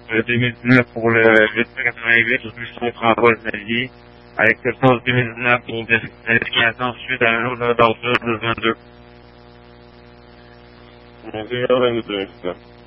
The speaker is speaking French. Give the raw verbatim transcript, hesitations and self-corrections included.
euh, deux mille dix-neuf pour le huit cent quatre-vingt-huit, au plus son Franval-Xavier, avec septembre deux mille dix-neuf pour vérification suite à un autre d'ordre de vingt-deux. vingt et un vingt-deux,